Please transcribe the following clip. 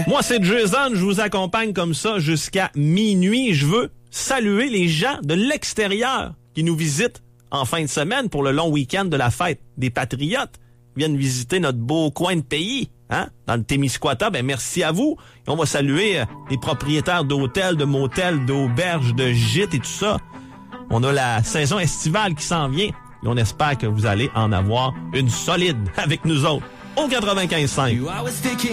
Moi, c'est Jason, je vous accompagne comme ça jusqu'à minuit. Je veux saluer les gens de l'extérieur qui nous visitent en fin de semaine pour le long week-end de la fête des Patriotes. Ils viennent visiter notre beau coin de pays, hein, dans le Témiscouata. Ben, merci à vous. Et on va saluer les propriétaires d'hôtels, de motels, d'auberges, de gîtes et tout ça. On a la saison estivale qui s'en vient. Et on espère que vous allez en avoir une solide avec nous autres au 95.5.